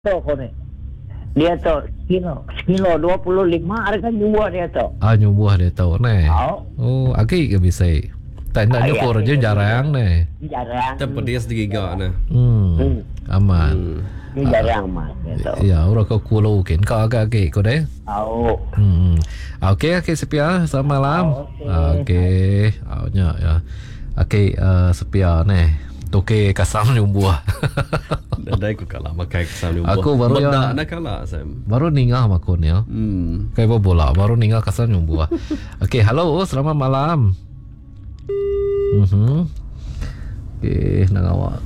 Toko ni. Dia tu kilo 25 harga nyubuh dia tu. Nyubuh dia tu ni. Oh. Aki ke bisa. Tak nak nyukur je jarang ni. Jarang. Tak pedas digigak ni. Aman. Dia jarang mas dia tu. Ya, orang kau kulo ken kau agak kau deh. Oh. Okey, sepia selamat malam. Okey. Nya ya. Okey, sepia ni. Toke kasam nyubuh. Dah aku kalah makai kesal nyubuh. Aku baru ya nak kalah Sam. Baru ningah makon ya. Kayak bola baru ningah kasam nyubuh. Okey, halo, selamat malam. Okey, nak awak.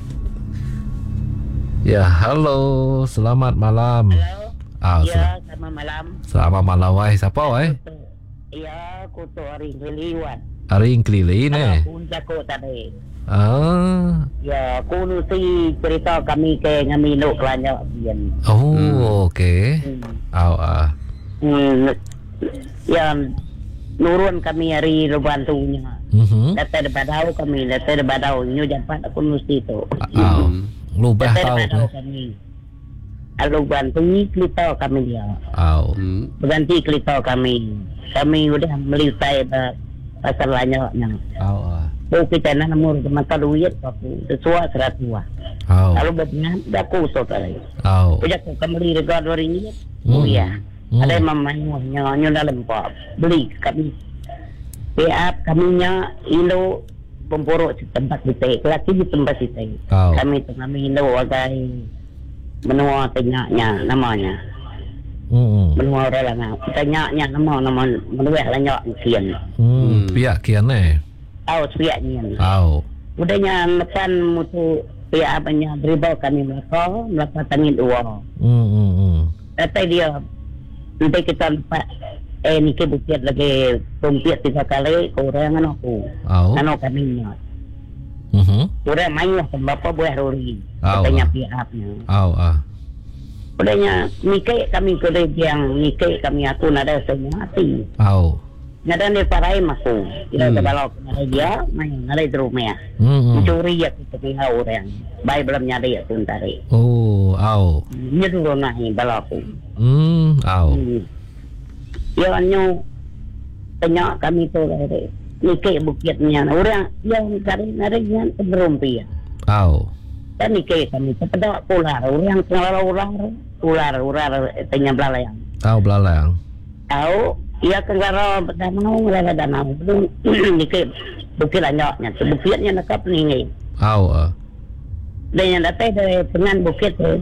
Ya, halo, selamat malam. Halo. Ya, selamat malam. Selamat malam, wahai siapa wahai? Ya, aku tu Aring Keliwat. Aring Kelili ni. Aku jago tadi. Ya, aku nusi cerita kami ke ngami nuk kelanya pian. Oh, okey. Yang nurun kami hari bantunya. Data badau kami, data badau nyu japat aku nusi tu. Lubah tahu kami. Alu bantu klito kami dia. Berganti klito kami. Kami udah melitai pasal lanyaknya. Kita nak nomor mata duit aku sesuai seratua. Kalau betulnya aku sotai. Pejak kembali rega 2 ringgit. Ya. Ada mamanya nyo dalam pop. Beli kami. Piap kaminya ilo pemborok tempat kita. Laki di tempat kita. Kami ilo wagai menua tengahnya namanya. Menua orang tengahnya nama menuai lanyak kian. Pihak kian ni. Sepiaknya. Udahnya lepas mutu pihak apanya dribble kami melakukan tangin dua. Tapi dia nanti kita lepas ni ke bukit lagi pempiat 3 kali orang aku. Kami ni. Orang main lah bapa buah rori. Katanya pihaknya. Udahnya nikah kami ke yang nikah kami aku nada semua hati. Nada ni parai masuk. Kita balok nada dia main nada di rumah. Mencuri ya kita pihak orang. Baik belum nyari ya tuntari. Ini dulu nahi balok. Ya nyu tanya kami tu nikah bukitnya orang yang cari nada yang berumpi. Dan nikah kami pada ular orang ular tanya belalaiang. Belalaiang. Ia kegara danau mereka danau belum nikah bukit lanyaknya bukitnya nakap ni. Dan yang datang dari pengan bukit tu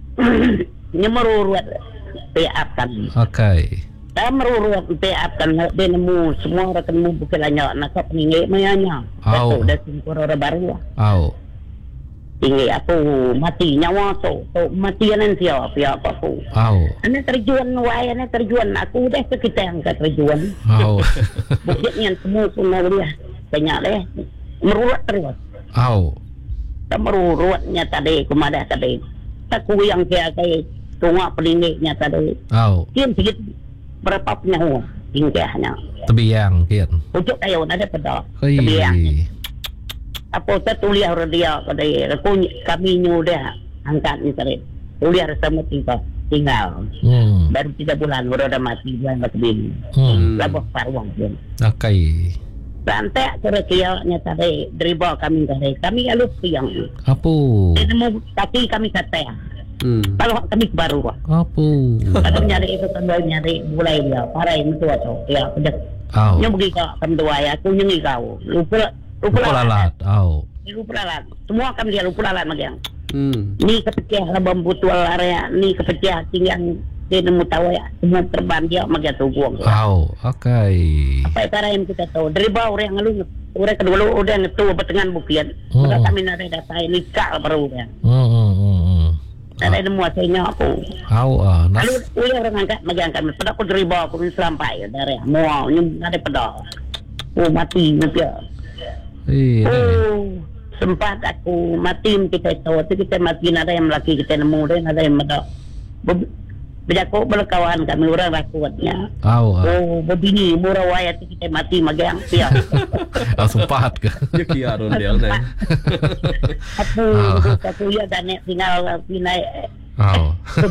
ni meruruat PAP kami. Dah meruruat PAP kan dia nemu semua orang nemu bukit lanyak nakap ni mayanya. Betul dah singkur orang baru. Tinggi aku mati nyawa tu mati anan siapa aku ane terjuan ane terjuan aku dah kita yang terjuan bukitnya semua dia banyak deh meruat terus tak meruatnya tadi kumada tadi tak yang kayak tungak pelingnya tadi kian sedikit berapa penyawa tingkahnya tebiang kian pucuk kayu ada pada tebiang apa saya tulis orang dia kami nyudah angkat ni tarik tulis sama tinggal baru 3 bulan baru ada mati bulan bini labah paruang pun rantai kira-kiranya tadi dribble kami halus siang tapi kami kata kalau kami baru kalau nyari itu kan nyari mulai dia parai itu atau ya pedas yang pergi kami dua ya aku nyengi kau lupa lalat. Semua kami dia lupa lalat macam. Ni kepecah labam butuh area, ni kepecah tinggal dia nemu tahu ya. Semua terbang dia macam tu buang. Apa cara yang kita tahu? Dribble orang ngalu, orang kedua udah ngetu pertengahan bukit. Maka kami nari data ini kal baru ya. Ada nemu hasilnya aku. Lalu orang angkat macam kami. Pada aku dribble aku sampai dari mau nyum ada pada. Mati nanti. Sempat aku mati kita tahu tu kita mati ada yang lelaki kita nemu dan ada yang ada berjaku berkawan kami orang rakuatnya begini murah wayat kita mati magang siap sempat ke dia kiaron dia aku ya dan tinggal pinai Oh.